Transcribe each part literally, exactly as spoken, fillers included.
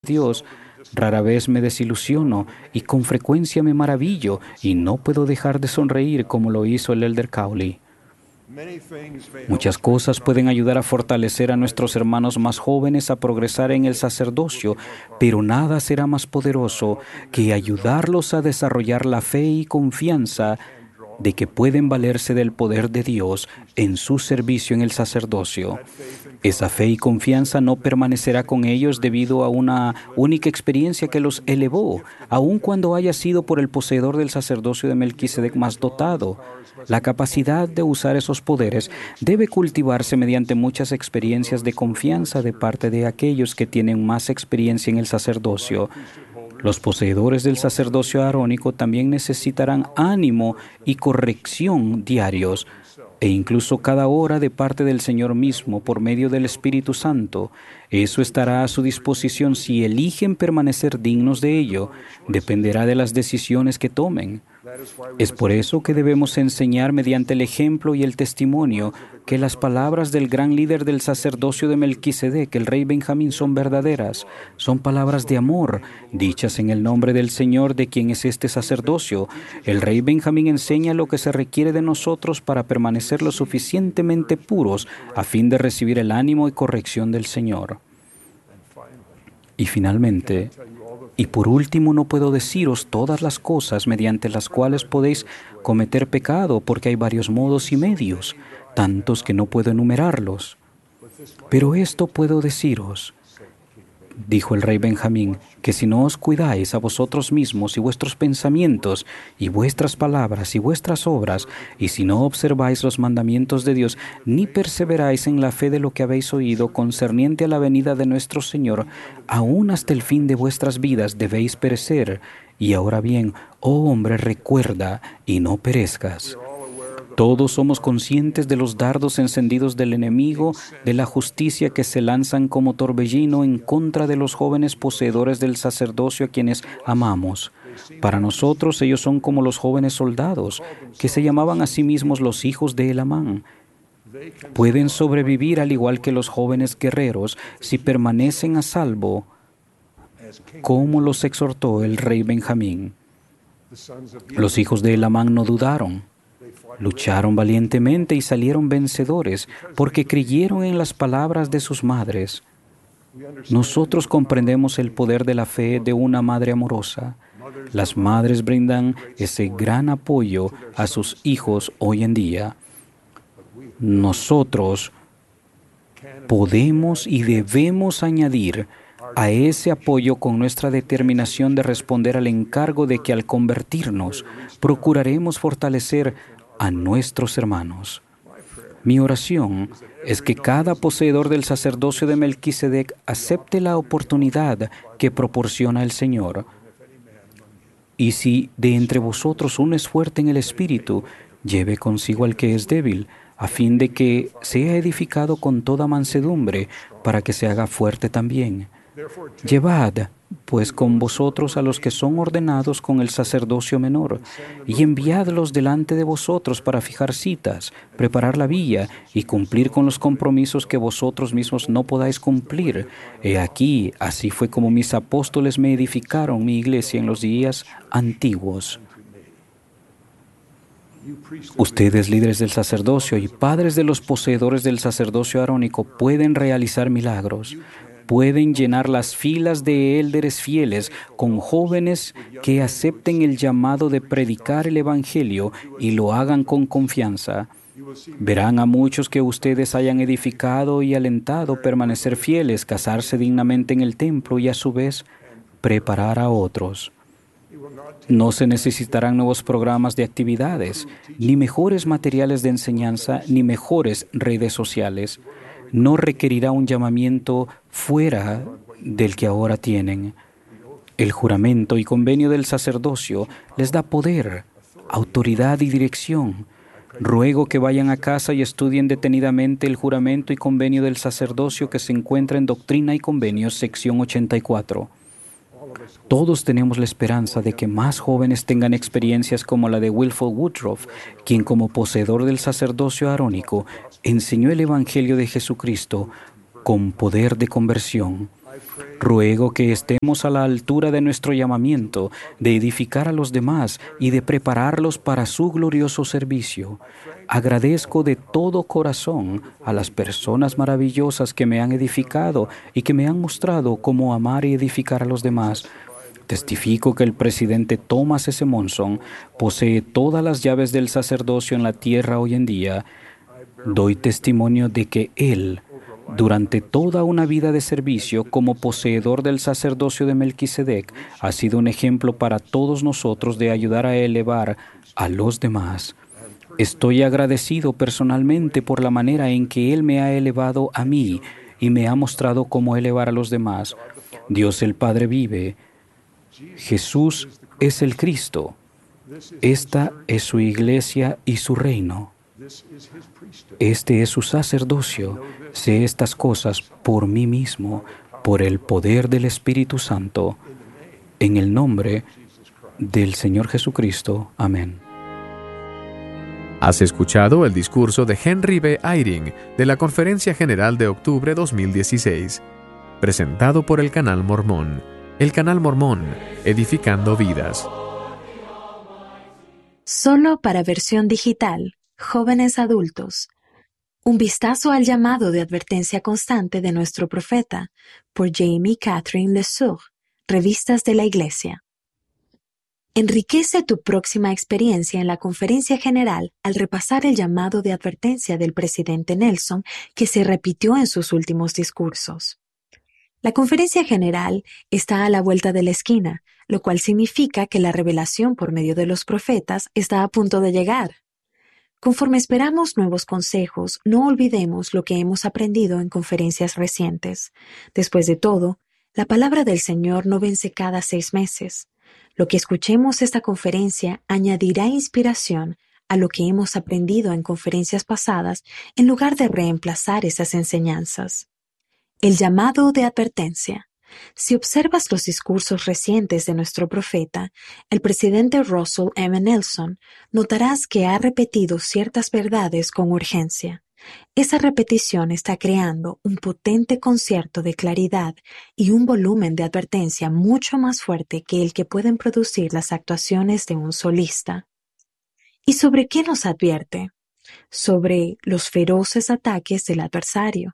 Dios, rara vez me desilusiono y con frecuencia me maravillo y no puedo dejar de sonreír como lo hizo el Elder Cowley. Muchas cosas pueden ayudar a fortalecer a nuestros hermanos más jóvenes a progresar en el sacerdocio, pero nada será más poderoso que ayudarlos a desarrollar la fe y confianza de que pueden valerse del poder de Dios en su servicio en el sacerdocio. Esa fe y confianza no permanecerá con ellos debido a una única experiencia que los elevó, aun cuando haya sido por el poseedor del sacerdocio de Melquisedec más dotado. La capacidad de usar esos poderes debe cultivarse mediante muchas experiencias de confianza de parte de aquellos que tienen más experiencia en el sacerdocio. Los poseedores del sacerdocio arónico también necesitarán ánimo y corrección diarios, e incluso cada hora de parte del Señor mismo por medio del Espíritu Santo. Eso estará a su disposición si eligen permanecer dignos de ello. Dependerá de las decisiones que tomen. Es por eso que debemos enseñar mediante el ejemplo y el testimonio que las palabras del gran líder del sacerdocio de Melquisedec, el rey Benjamín, son verdaderas. Son palabras de amor, dichas en el nombre del Señor de quien es este sacerdocio. El rey Benjamín enseña lo que se requiere de nosotros para permanecer lo suficientemente puros a fin de recibir el ánimo y corrección del Señor. Y finalmente, y por último, no puedo deciros todas las cosas mediante las cuales podéis cometer pecado, porque hay varios modos y medios, tantos que no puedo enumerarlos. Pero esto puedo deciros, dijo el rey Benjamín, que si no os cuidáis a vosotros mismos y vuestros pensamientos, y vuestras palabras y vuestras obras, y si no observáis los mandamientos de Dios, ni perseveráis en la fe de lo que habéis oído concerniente a la venida de nuestro Señor, aún hasta el fin de vuestras vidas debéis perecer. Y ahora bien, oh hombre, recuerda y no perezcas. Todos somos conscientes de los dardos encendidos del enemigo, de la justicia que se lanzan como torbellino en contra de los jóvenes poseedores del sacerdocio a quienes amamos. Para nosotros ellos son como los jóvenes soldados, que se llamaban a sí mismos los hijos de Elamán. Pueden sobrevivir al igual que los jóvenes guerreros si permanecen a salvo, como los exhortó el rey Benjamín. Los hijos de Elamán no dudaron. Lucharon valientemente y salieron vencedores porque creyeron en las palabras de sus madres. Nosotros comprendemos el poder de la fe de una madre amorosa. Las madres brindan ese gran apoyo a sus hijos hoy en día. Nosotros podemos y debemos añadir a ese apoyo con nuestra determinación de responder al encargo de que al convertirnos procuraremos fortalecer a nuestros hermanos. Mi oración es que cada poseedor del sacerdocio de Melquisedec acepte la oportunidad que proporciona el Señor. Y si de entre vosotros uno es fuerte en el espíritu, lleve consigo al que es débil, a fin de que sea edificado con toda mansedumbre, para que se haga fuerte también. Llevad, pues, con vosotros a los que son ordenados con el sacerdocio menor, y enviadlos delante de vosotros para fijar citas, preparar la vía y cumplir con los compromisos que vosotros mismos no podáis cumplir. He aquí, así fue como mis apóstoles me edificaron mi iglesia en los días antiguos. Ustedes, líderes del sacerdocio y padres de los poseedores del sacerdocio arónico, pueden realizar milagros. Pueden llenar las filas de élderes fieles con jóvenes que acepten el llamado de predicar el Evangelio y lo hagan con confianza. Verán a muchos que ustedes hayan edificado y alentado a permanecer fieles, casarse dignamente en el templo y a su vez preparar a otros. No se necesitarán nuevos programas de actividades, ni mejores materiales de enseñanza, ni mejores redes sociales. No requerirá un llamamiento fuera del que ahora tienen. El juramento y convenio del sacerdocio les da poder, autoridad y dirección. Ruego que vayan a casa y estudien detenidamente el juramento y convenio del sacerdocio que se encuentra en Doctrina y Convenios, sección ochenta y cuatro. Todos tenemos la esperanza de que más jóvenes tengan experiencias como la de Wilford Woodruff, quien como poseedor del sacerdocio arónico enseñó el Evangelio de Jesucristo con poder de conversión. Ruego que estemos a la altura de nuestro llamamiento, de edificar a los demás y de prepararlos para su glorioso servicio. Agradezco de todo corazón a las personas maravillosas que me han edificado y que me han mostrado cómo amar y edificar a los demás. Testifico que el presidente Thomas S. Monson posee todas las llaves del sacerdocio en la tierra hoy en día. Doy testimonio de que él, durante toda una vida de servicio como poseedor del sacerdocio de Melquisedec, ha sido un ejemplo para todos nosotros de ayudar a elevar a los demás. Estoy agradecido personalmente por la manera en que Él me ha elevado a mí y me ha mostrado cómo elevar a los demás. Dios el Padre vive. Jesús es el Cristo. Esta es su iglesia y su reino. Este es su sacerdocio. Sé estas cosas por mí mismo, por el poder del Espíritu Santo. En el nombre del Señor Jesucristo. Amén. Has escuchado el discurso de Henry B. Eyring de la Conferencia General de Octubre dos mil dieciséis, presentado por el Canal Mormón. El Canal Mormón, edificando vidas. Solo para versión digital, jóvenes adultos. Un vistazo al llamado de advertencia constante de nuestro profeta, por Jamie Catherine LeSueur, Revistas de la Iglesia. Enriquece tu próxima experiencia en la Conferencia General al repasar el llamado de advertencia del presidente Nelson que se repitió en sus últimos discursos. La Conferencia General está a la vuelta de la esquina, lo cual significa que la revelación por medio de los profetas está a punto de llegar. Conforme esperamos nuevos consejos, no olvidemos lo que hemos aprendido en conferencias recientes. Después de todo, la palabra del Señor no vence cada seis meses. Lo que escuchemos esta conferencia añadirá inspiración a lo que hemos aprendido en conferencias pasadas en lugar de reemplazar esas enseñanzas. El llamado de advertencia. Si observas los discursos recientes de nuestro profeta, el presidente Russell M. Nelson, notarás que ha repetido ciertas verdades con urgencia. Esa repetición está creando un potente concierto de claridad y un volumen de advertencia mucho más fuerte que el que pueden producir las actuaciones de un solista. ¿Y sobre qué nos advierte? Sobre los feroces ataques del adversario.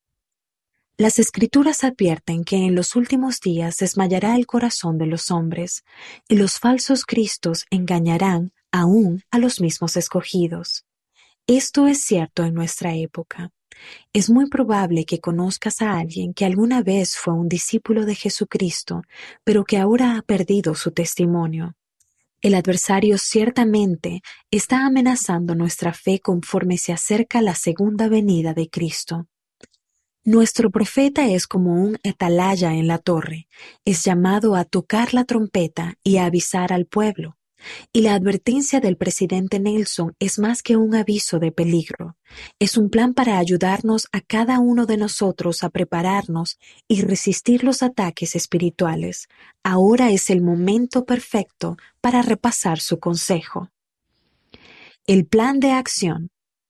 Las Escrituras advierten que en los últimos días desmayará el corazón de los hombres, y los falsos cristos engañarán aún a los mismos escogidos. Esto es cierto en nuestra época. Es muy probable que conozcas a alguien que alguna vez fue un discípulo de Jesucristo, pero que ahora ha perdido su testimonio. El adversario ciertamente está amenazando nuestra fe conforme se acerca la segunda venida de Cristo. Nuestro profeta es como un atalaya en la torre, es llamado a tocar la trompeta y a avisar al pueblo. Y la advertencia del presidente Nelson es más que un aviso de peligro, es un plan para ayudarnos a cada uno de nosotros a prepararnos y resistir los ataques espirituales. Ahora es el momento perfecto para repasar su consejo. El plan de acción.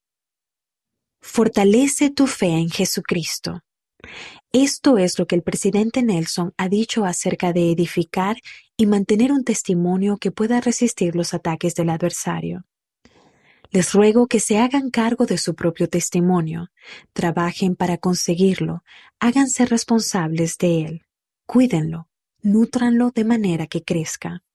Fortalece tu fe en Jesucristo. Esto es lo que el presidente Nelson ha dicho acerca de edificar y mantener un testimonio que pueda resistir los ataques del adversario. Les ruego que se hagan cargo de su propio testimonio, trabajen para conseguirlo, háganse responsables de él, cuídenlo, nútranlo de manera que crezca.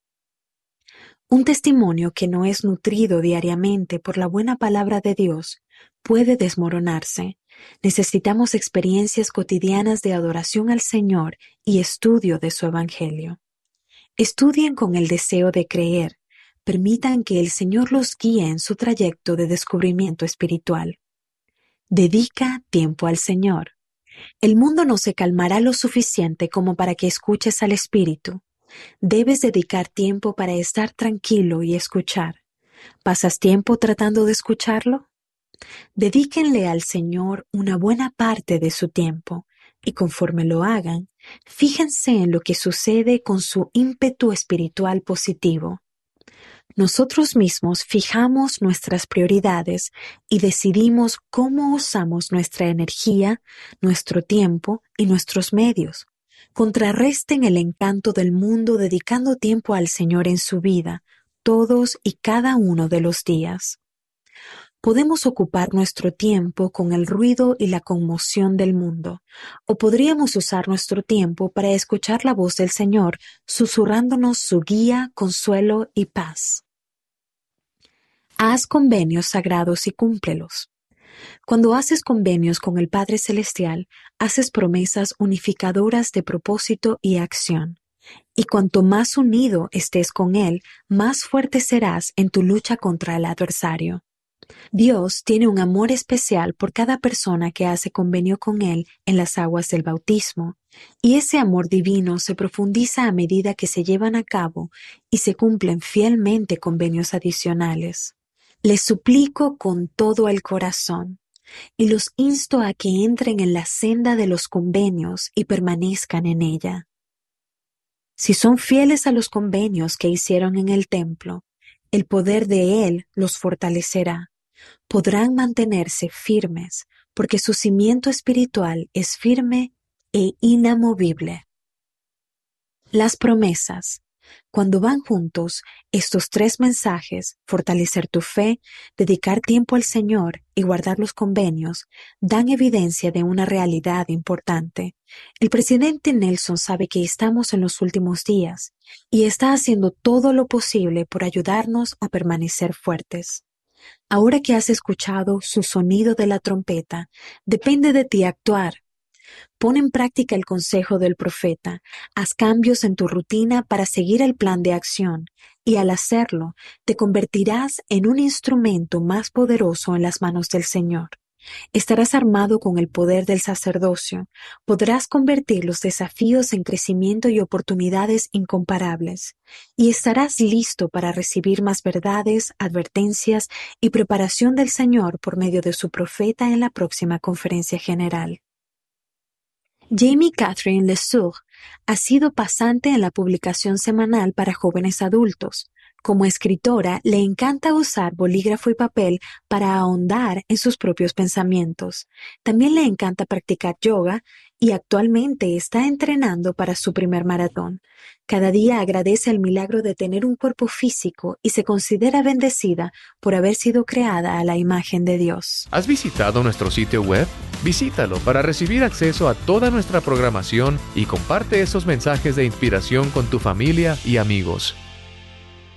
Un testimonio que no es nutrido diariamente por la buena palabra de Dios puede desmoronarse. Necesitamos experiencias cotidianas de adoración al Señor y estudio de su Evangelio. Estudien con el deseo de creer. Permitan que el Señor los guíe en su trayecto de descubrimiento espiritual. Dedica tiempo al Señor. El mundo no se calmará lo suficiente como para que escuches al Espíritu. Debes dedicar tiempo para estar tranquilo y escuchar. ¿Pasas tiempo tratando de escucharlo? Dedíquenle al Señor una buena parte de su tiempo, y conforme lo hagan, fíjense en lo que sucede con su ímpetu espiritual positivo. Nosotros mismos fijamos nuestras prioridades y decidimos cómo usamos nuestra energía, nuestro tiempo y nuestros medios. Contrarresten el encanto del mundo dedicando tiempo al Señor en su vida, todos y cada uno de los días. Podemos ocupar nuestro tiempo con el ruido y la conmoción del mundo, o podríamos usar nuestro tiempo para escuchar la voz del Señor, susurrándonos su guía, consuelo y paz. Haz convenios sagrados y cúmplelos. Cuando haces convenios con el Padre Celestial, haces promesas unificadoras de propósito y acción. Y cuanto más unido estés con Él, más fuerte serás en tu lucha contra el adversario. Dios tiene un amor especial por cada persona que hace convenio con Él en las aguas del bautismo, y ese amor divino se profundiza a medida que se llevan a cabo y se cumplen fielmente convenios adicionales. Les suplico con todo el corazón, y los insto a que entren en la senda de los convenios y permanezcan en ella. Si son fieles a los convenios que hicieron en el templo, el poder de Él los fortalecerá. Podrán mantenerse firmes, porque su cimiento espiritual es firme e inamovible. Las promesas. Cuando van juntos, estos tres mensajes, fortalecer tu fe, dedicar tiempo al Señor y guardar los convenios, dan evidencia de una realidad importante. El presidente Nelson sabe que estamos en los últimos días y está haciendo todo lo posible por ayudarnos a permanecer fuertes. Ahora que has escuchado su sonido de la trompeta, depende de ti actuar. Pon en práctica el consejo del profeta, haz cambios en tu rutina para seguir el plan de acción, y al hacerlo, te convertirás en un instrumento más poderoso en las manos del Señor. Estarás armado con el poder del sacerdocio, podrás convertir los desafíos en crecimiento y oportunidades incomparables, y estarás listo para recibir más verdades, advertencias y preparación del Señor por medio de su profeta en la próxima conferencia general. Jamie Catherine LeSueur ha sido pasante en la publicación semanal para jóvenes adultos. Como escritora, le encanta usar bolígrafo y papel para ahondar en sus propios pensamientos. También le encanta practicar yoga y actualmente está entrenando para su primer maratón. Cada día agradece el milagro de tener un cuerpo físico y se considera bendecida por haber sido creada a la imagen de Dios. ¿Has visitado nuestro sitio web? Visítalo para recibir acceso a toda nuestra programación y comparte esos mensajes de inspiración con tu familia y amigos.